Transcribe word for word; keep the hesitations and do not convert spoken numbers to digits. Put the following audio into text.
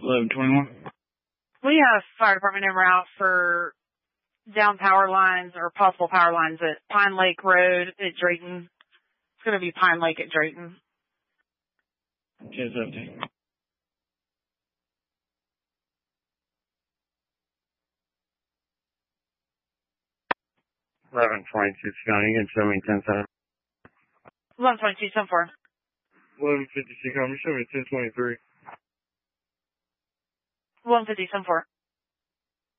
eleven twenty-one. We have fire department en route for down power lines or possible power lines at Pine Lake Road at Drayton. It's going to be Pine Lake at Drayton. ten seventeen. eleven twenty-two, County, and show me ten seven. eleven twenty-two, ten four. eleven fifty-six, show me ten twenty-three. eleven fifty, ten four.